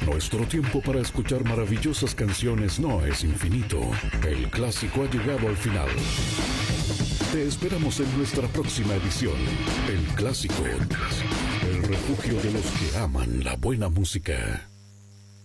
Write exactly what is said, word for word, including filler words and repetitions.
Nuestro tiempo para escuchar maravillosas canciones no es infinito. El clásico ha llegado al final. Te esperamos en nuestra próxima edición. El Clásico, el refugio de los que aman la buena música.